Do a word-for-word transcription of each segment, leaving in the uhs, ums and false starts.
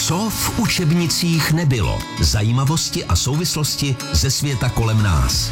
Co v učebnicích nebylo? Zajímavosti a souvislosti ze světa kolem nás.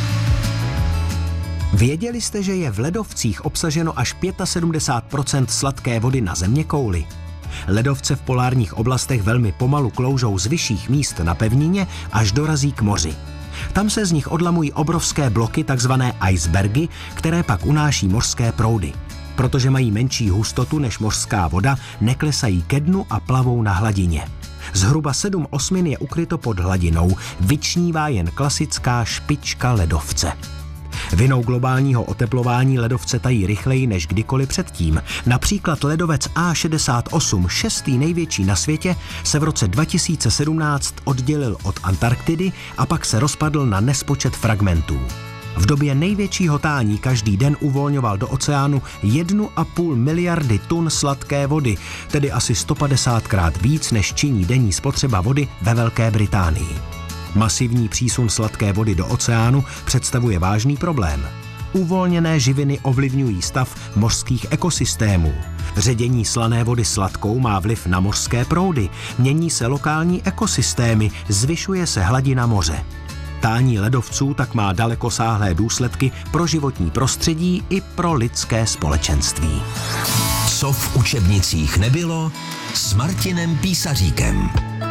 Věděli jste, že je v ledovcích obsaženo až sedmdesát pět procent sladké vody na zeměkouli? Ledovce v polárních oblastech velmi pomalu kloužou z vyšších míst na pevnině, až dorazí k moři. Tam se z nich odlamují obrovské bloky, takzvané icebergy, které pak unáší mořské proudy. Protože mají menší hustotu než mořská voda, neklesají ke dnu a plavou na hladině. Zhruba sedm osmin je ukryto pod hladinou, vyčnívá jen klasická špička ledovce. Vinou globálního oteplování ledovce tají rychleji než kdykoliv předtím. Například ledovec A šedesát osm, šestý největší na světě, se v roce dva tisíce sedmnáct oddělil od Antarktidy a pak se rozpadl na nespočet fragmentů. V době největšího tání každý den uvolňoval do oceánu jednu a půl miliardy tun sladké vody, tedy asi sto padesátkrát víc, než činí denní spotřeba vody ve Velké Británii. Masivní přísun sladké vody do oceánu představuje vážný problém. Uvolněné živiny ovlivňují stav mořských ekosystémů. Ředění slané vody sladkou má vliv na mořské proudy, mění se lokální ekosystémy, zvyšuje se hladina moře. Tání ledovců tak má dalekosáhlé důsledky pro životní prostředí i pro lidské společenství. Co v učebnicích nebylo s Martinem Písaříkem.